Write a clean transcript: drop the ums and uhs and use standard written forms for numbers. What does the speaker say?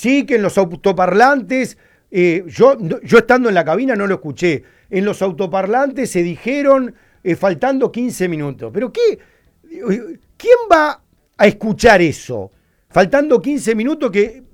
Sí, que en los autoparlantes, yo estando en la cabina no lo escuché, en los autoparlantes se dijeron faltando 15 minutos. ¿Pero qué? ¿Quién va a escuchar eso? Faltando 15 minutos que